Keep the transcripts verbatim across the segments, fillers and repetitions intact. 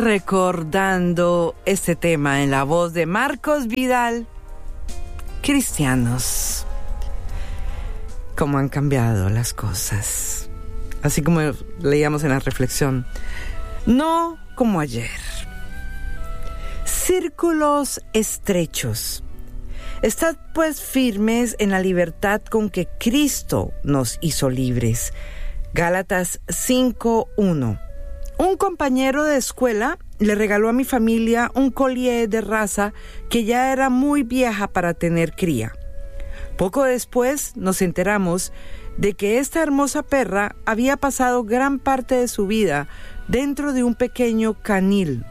Recordando este tema en la voz de Marcos Vidal, cristianos, cómo han cambiado las cosas. Así como leíamos en la reflexión, no como ayer. Círculos estrechos. Estad pues firmes en la libertad con que Cristo nos hizo libres. Gálatas cinco uno. Un compañero de escuela le regaló a mi familia un collier de raza que ya era muy vieja para tener cría. Poco después nos enteramos de que esta hermosa perra había pasado gran parte de su vida dentro de un pequeño canil.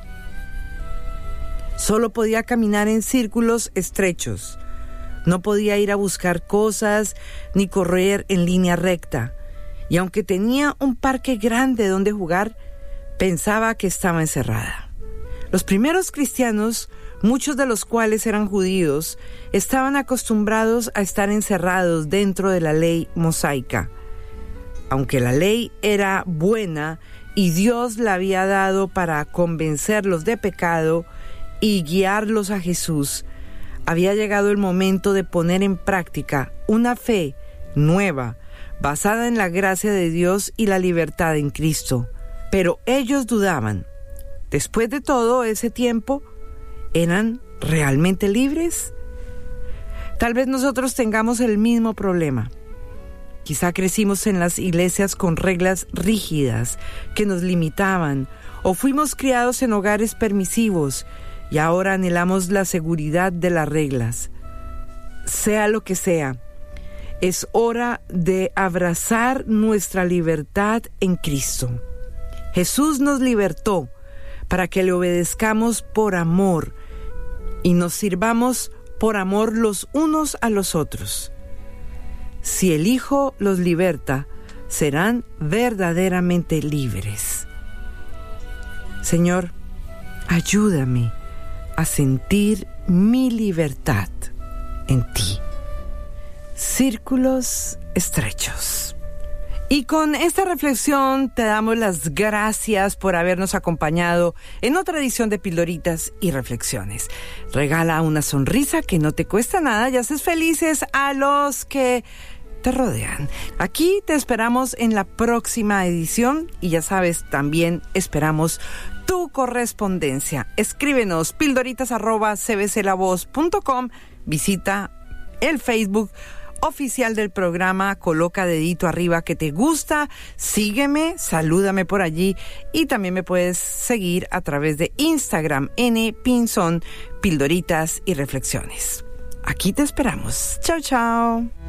Solo podía caminar en círculos estrechos. No podía ir a buscar cosas ni correr en línea recta. Y aunque tenía un parque grande donde jugar, pensaba que estaba encerrada. Los primeros cristianos, muchos de los cuales eran judíos, estaban acostumbrados a estar encerrados dentro de la ley mosaica. Aunque la ley era buena y Dios la había dado para convencerlos de pecado y guiarlos a Jesús, había llegado el momento de poner en práctica una fe nueva, basada en la gracia de Dios y la libertad en Cristo. Pero ellos dudaban. Después de todo ese tiempo, ¿eran realmente libres? Tal vez nosotros tengamos el mismo problema. Quizá crecimos en las iglesias con reglas rígidas que nos limitaban, o fuimos criados en hogares permisivos y ahora anhelamos la seguridad de las reglas. Sea lo que sea, es hora de abrazar nuestra libertad en Cristo. Jesús nos libertó para que le obedezcamos por amor y nos sirvamos por amor los unos a los otros. Si el Hijo los liberta, serán verdaderamente libres. Señor, ayúdame a sentir mi libertad en ti. Círculos estrechos. Y con esta reflexión te damos las gracias por habernos acompañado en otra edición de Pildoritas y Reflexiones. Regala una sonrisa que no te cuesta nada y haces felices a los que te rodean. Aquí te esperamos en la próxima edición y ya sabes, también esperamos tu correspondencia. Escríbenos pildoritas arroba c b c la voz punto com. Visita el Facebook oficial del programa, coloca dedito arriba que te gusta, sígueme, salúdame por allí y también me puedes seguir a través de Instagram, N Pinzón, Pildoritas y Reflexiones. Aquí te esperamos. Chao, chao.